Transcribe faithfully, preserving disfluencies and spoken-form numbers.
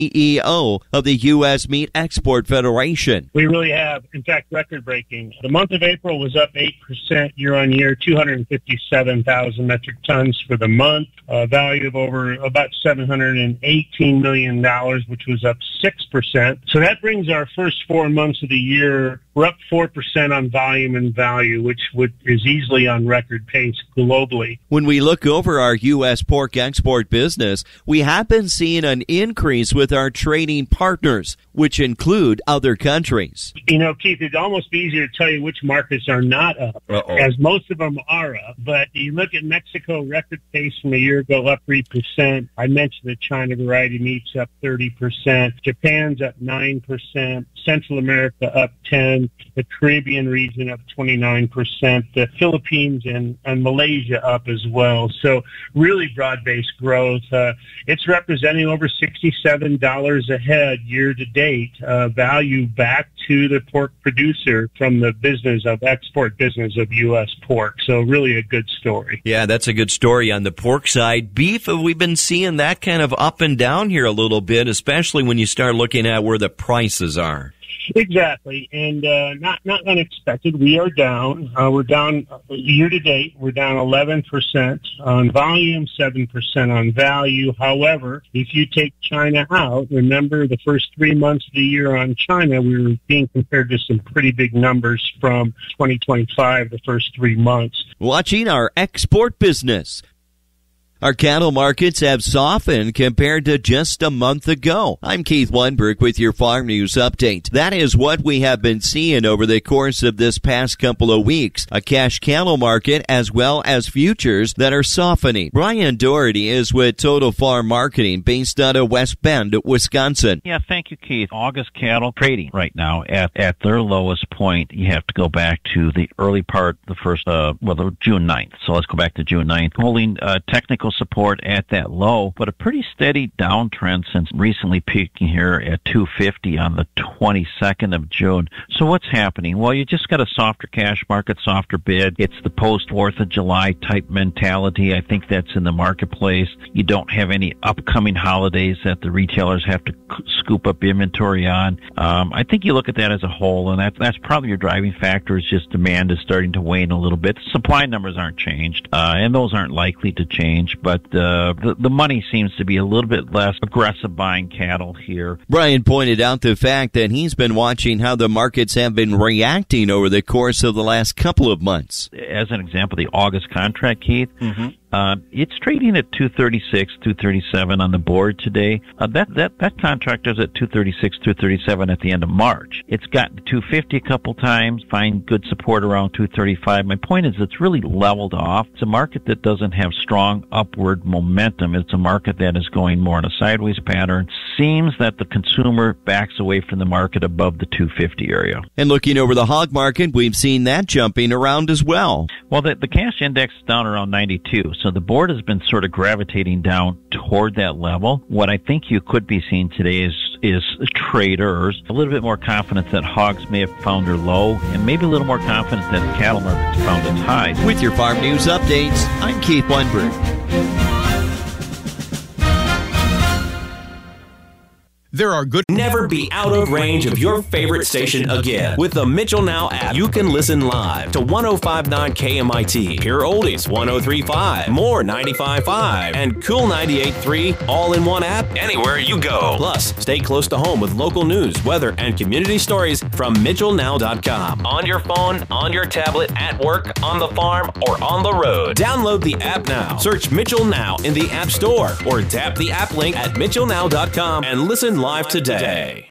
E O of the U S Meat Export Federation. We really have, in fact, record-breaking. The month of April was up eight percent year-on-year, two hundred fifty-seven thousand metric tons for the month, a value of over about seven hundred eighteen million dollars, which was up six percent. So that brings our first four months of the year, we're up four percent on volume and value, which would, is easily on record pace globally. When we look over our U S pork export business, we have been seeing an increase with our trading partners, which include other countries. You know, Keith, it'd almost be easier to tell you which markets are not up, Uh-oh. as most of them are up. But you look at Mexico, record pace from a year ago, up three percent. I mentioned the China variety meats up thirty percent. Japan's up nine percent. Central America up ten percent. The Caribbean region up twenty-nine percent. The Philippines and, and Malaysia up as well. So really broad-based growth. Uh, it's representing over sixty-seven dollars a head year to date, uh, value back to the pork producer from the business of export business of U S pork. So really a good story. Yeah, that's a good story on the pork side. Beef, we've been seeing that kind of up and down here a little bit, especially when you start looking at where the prices are. Exactly, and uh, not not unexpected. We are down. Uh, we're down year to date. We're down eleven percent on volume, seven percent on value. However, if you take China out, remember the first three months of the year on China, we were being compared to some pretty big numbers from twenty twenty-five, the first three months. Watching our export business. Our cattle markets have softened compared to just a month ago. I'm Keith Weinberg with your Farm News Update. That is what we have been seeing over the course of this past couple of weeks. A cash cattle market as well as futures that are softening. Brian Doherty is with Total Farm Marketing based out of West Bend, Wisconsin. Yeah, thank you, Keith. August cattle trading right now at, at their lowest point. You have to go back to the early part, the first, uh, well, the June ninth. So let's go back to June ninth. Holding uh, technical support at that low, but a pretty steady downtrend since recently peaking here at two fifty on the twenty-second of June. So what's happening? Well, you just got a softer cash market, softer bid. It's the post-fourth of July type mentality. I think that's in the marketplace. You don't have any upcoming holidays that the retailers have to scoop up inventory on. Um, I think you look at that as a whole, and that's, that's probably your driving factor is just demand is starting to wane a little bit. Supply numbers aren't changed, uh, and those aren't likely to change. But uh, the, the money seems to be a little bit less aggressive buying cattle here. Brian pointed out the fact that he's been watching how the markets have been reacting over the course of the last couple of months. As an example, the August contract, Keith, mm-hmm. Uh, it's trading at two thirty-six, two thirty-seven on the board today. Uh, that, that, that contract is at two thirty-six, two thirty-seven at the end of March. It's gotten to two fifty a couple times, find good support around two thirty-five. My point is it's really leveled off. It's a market that doesn't have strong upward momentum. It's a market that is going more in a sideways pattern. Seems that the consumer backs away from the market above the two fifty area. And looking over the hog market, we've seen that jumping around as well. Well, the, the cash index is down around ninety-two. So the board has been sort of gravitating down toward that level. What I think you could be seeing today is is traders a little bit more confident that hogs may have found their low, and maybe a little more confident that the cattle market's found its highs. With your Farm News Updates, I'm Keith Weinberg. There are good... Never be out of range of your favorite station again. With the Mitchell Now app, you can listen live to one oh five point nine K M I T, Pure Oldies one oh three point five, More ninety-five point five, and Cool ninety-eight point three, all in one app, anywhere you go. Plus, stay close to home with local news, weather, and community stories from Mitchell Now dot com. On your phone, on your tablet, at work, on the farm, or on the road. Download the app now. Search Mitchell Now in the App Store, or tap the app link at Mitchell Now dot com and listen live today.